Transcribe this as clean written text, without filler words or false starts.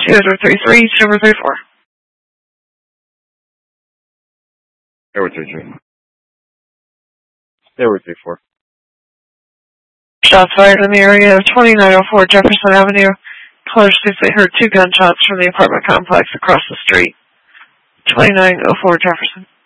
2033, 234. Airway 33. Airway 34. Shots fired in the area of 2904 Jefferson Avenue. Callers say they heard 2 gunshots from the apartment complex across the street. 2904 Jefferson.